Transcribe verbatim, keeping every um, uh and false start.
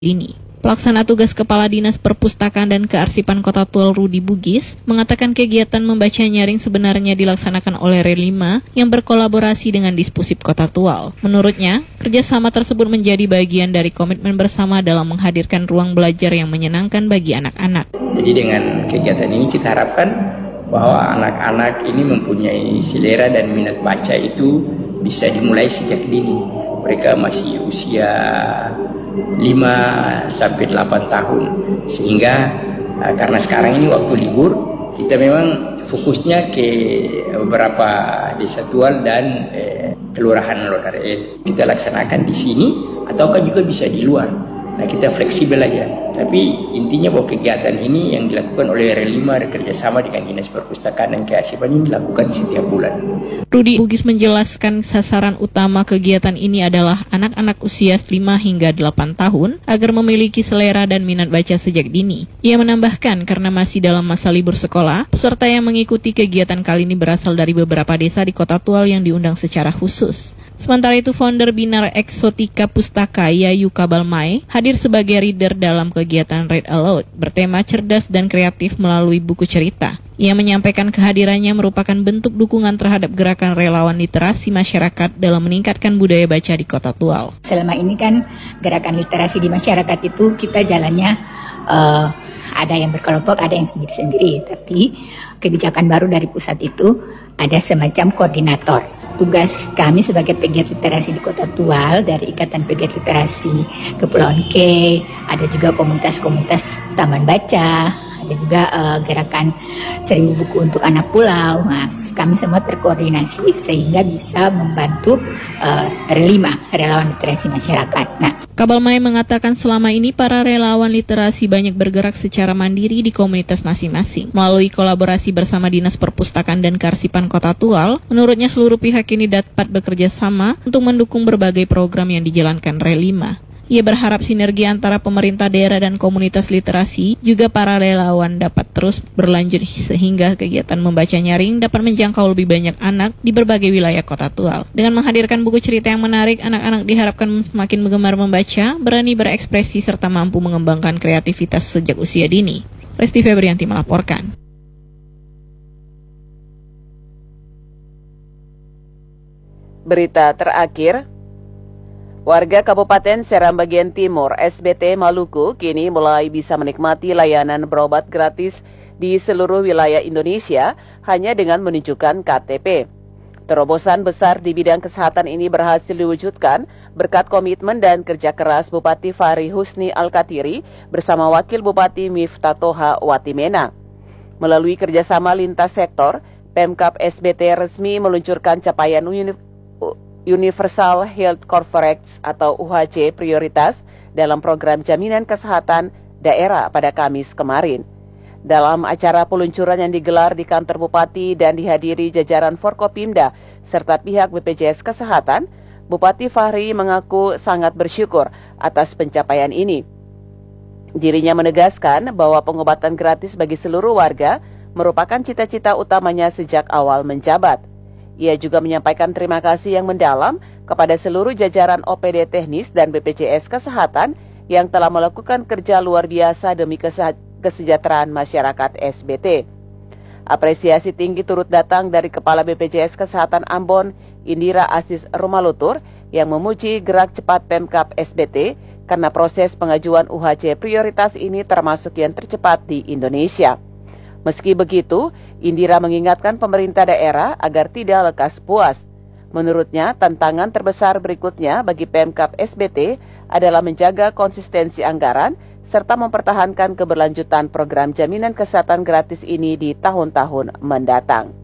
ini. Pelaksana tugas Kepala Dinas Perpustakaan dan Kearsipan Kota Tual Rudi Bugis mengatakan kegiatan membaca nyaring sebenarnya dilaksanakan oleh R lima yang berkolaborasi dengan Dispusip Kota Tual. Menurutnya, kerjasama tersebut menjadi bagian dari komitmen bersama dalam menghadirkan ruang belajar yang menyenangkan bagi anak-anak. Jadi dengan kegiatan ini kita harapkan bahwa anak-anak ini mempunyai selera dan minat baca itu bisa dimulai sejak dini. Mereka masih usia lima sampai delapan tahun, sehingga uh, karena sekarang ini waktu libur, kita memang fokusnya ke beberapa desa Tual dan eh, kelurahan Lodare. Kita laksanakan di sini ataukah juga bisa di luar. Nah, kita fleksibel aja. Tapi intinya bahwa kegiatan ini yang dilakukan oleh R lima bekerjasama dengan Dinas Perpustakaan dan Kearsipan ini dilakukan setiap bulan. Rudi Bugis menjelaskan sasaran utama kegiatan ini adalah anak-anak usia lima hingga delapan tahun agar memiliki selera dan minat baca sejak dini. Ia menambahkan karena masih dalam masa libur sekolah, peserta yang mengikuti kegiatan kali ini berasal dari beberapa desa di Kota Tual yang diundang secara khusus. Sementara itu, founder Binar Eksotika Pustaka Yayu Kabalmai hadir sebagai reader dalam kegiatan Read Aloud bertema cerdas dan kreatif melalui buku cerita. Ia menyampaikan kehadirannya merupakan bentuk dukungan terhadap gerakan relawan literasi masyarakat dalam meningkatkan budaya baca di Kota Tual. Selama ini kan gerakan literasi di masyarakat itu kita jalannya uh, ada yang berkelompok, ada yang sendiri-sendiri. Tapi kebijakan baru dari pusat itu ada semacam koordinator. Tugas kami sebagai pegiat literasi di Kota Tual dari Ikatan Pegiat Literasi Kepulauan K, ada juga komunitas-komunitas taman baca, ada juga uh, gerakan seribu buku untuk anak pulau. Nah, kami semua terkoordinasi sehingga bisa membantu uh, R lima, relawan literasi masyarakat. Nah, Kabalmai mengatakan selama ini para relawan literasi banyak bergerak secara mandiri di komunitas masing-masing. Melalui kolaborasi bersama Dinas Perpustakaan dan Kearsipan Kota Tual, menurutnya seluruh pihak ini dapat bekerja sama untuk mendukung berbagai program yang dijalankan R lima. Ia berharap sinergi antara pemerintah daerah dan komunitas literasi juga para relawan dapat terus berlanjut sehingga kegiatan membaca nyaring dapat menjangkau lebih banyak anak di berbagai wilayah Kota Tual. Dengan menghadirkan buku cerita yang menarik, anak-anak diharapkan semakin gemar membaca, berani berekspresi serta mampu mengembangkan kreativitas sejak usia dini. Resti Febrianti melaporkan. Berita terakhir. Warga Kabupaten Seram bagian Timur, S B T Maluku, kini mulai bisa menikmati layanan berobat gratis di seluruh wilayah Indonesia hanya dengan menunjukkan K T P. Terobosan besar di bidang kesehatan ini berhasil diwujudkan berkat komitmen dan kerja keras Bupati Fahri Husni Al-Katiri bersama Wakil Bupati Miftatoha Watimena. Melalui kerjasama lintas sektor, Pemkab S B T resmi meluncurkan capaian univ- Universal Health Coverage atau U H C prioritas dalam program jaminan kesehatan daerah pada Kamis kemarin. Dalam acara peluncuran yang digelar di kantor Bupati dan dihadiri jajaran Forkopimda serta pihak B P J S Kesehatan, Bupati Fahri mengaku sangat bersyukur atas pencapaian ini. Dirinya menegaskan bahwa pengobatan gratis bagi seluruh warga merupakan cita-cita utamanya sejak awal menjabat. Ia juga menyampaikan terima kasih yang mendalam kepada seluruh jajaran O P D teknis dan B P J S Kesehatan yang telah melakukan kerja luar biasa demi kesejahteraan masyarakat S B T. Apresiasi tinggi turut datang dari Kepala B P J S Kesehatan Ambon, Indira Asis Rumalutur, yang memuji gerak cepat Pemkab S B T karena proses pengajuan U H C prioritas ini termasuk yang tercepat di Indonesia. Meski begitu, Indira mengingatkan pemerintah daerah agar tidak lekas puas. Menurutnya, tantangan terbesar berikutnya bagi Pemkab S B T adalah menjaga konsistensi anggaran serta mempertahankan keberlanjutan program jaminan kesehatan gratis ini di tahun-tahun mendatang.